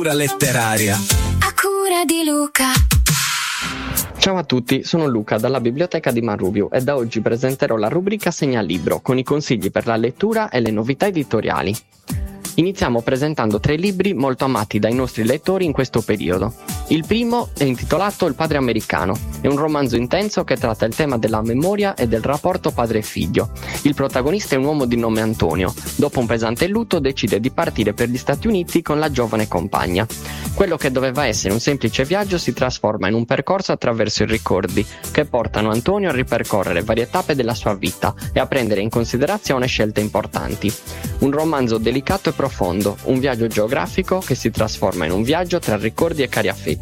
Letteraria a cura di Luca. Ciao a tutti, sono Luca dalla biblioteca di Manrubio e da oggi presenterò la rubrica Segnalibro con i consigli per la lettura e le novità editoriali. Iniziamo presentando 3 libri molto amati dai nostri lettori in questo periodo. Il primo è intitolato Il padre americano. È un romanzo intenso che tratta il tema della memoria e del rapporto padre e figlio. Il protagonista è un uomo di nome Antonio. Dopo un pesante lutto decide di partire per gli Stati Uniti con la giovane compagna. Quello che doveva essere un semplice viaggio si trasforma in un percorso attraverso i ricordi che portano Antonio a ripercorrere varie tappe della sua vita e a prendere in considerazione scelte importanti. Un romanzo delicato e profondo, un viaggio geografico che si trasforma in un viaggio tra ricordi e cari affetti.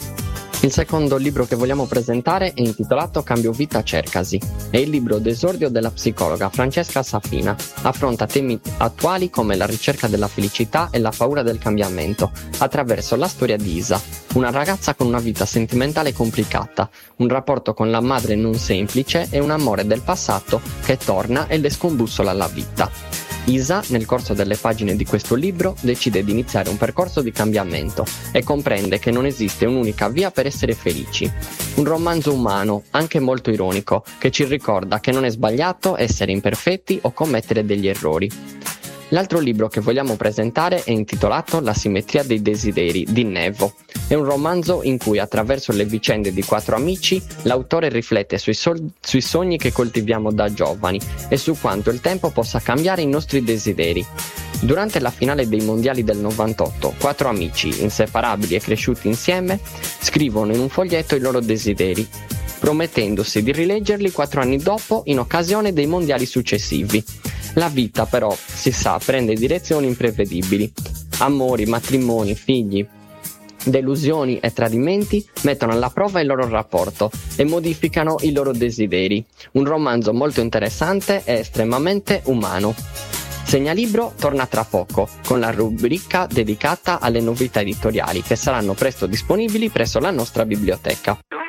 Il secondo libro che vogliamo presentare è intitolato Cambio vita cercasi. È il libro d'esordio della psicologa Francesca Safina. Affronta temi attuali come la ricerca della felicità e la paura del cambiamento, attraverso la storia di Isa, una ragazza con una vita sentimentale complicata, un rapporto con la madre non semplice e un amore del passato che torna e le scombussola la vita. Isa, nel corso delle pagine di questo libro, decide di iniziare un percorso di cambiamento e comprende che non esiste un'unica via per essere felici. Un romanzo umano, anche molto ironico, che ci ricorda che non è sbagliato essere imperfetti o commettere degli errori. L'altro libro che vogliamo presentare è intitolato La simmetria dei desideri di Nevo. È un romanzo in cui, attraverso le vicende di 4 amici, l'autore riflette sui sogni che coltiviamo da giovani e su quanto il tempo possa cambiare i nostri desideri. Durante la finale dei mondiali del 98, 4 amici, inseparabili e cresciuti insieme, scrivono in un foglietto i loro desideri, promettendosi di rileggerli 4 anni dopo in occasione dei mondiali successivi. La vita però, si sa, prende direzioni imprevedibili. Amori, matrimoni, figli, delusioni e tradimenti mettono alla prova il loro rapporto e modificano i loro desideri. Un romanzo molto interessante e estremamente umano. Segnalibro torna tra poco con la rubrica dedicata alle novità editoriali che saranno presto disponibili presso la nostra biblioteca.